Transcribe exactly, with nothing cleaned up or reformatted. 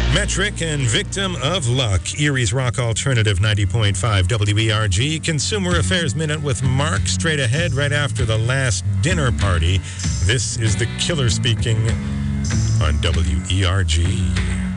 Metric and Victim of Luck. Erie's Rock Alternative ninety point five W E R G. Consumer Affairs Minute with Mark straight ahead right after the last dinner party. This is the Killer speaking on W E R G.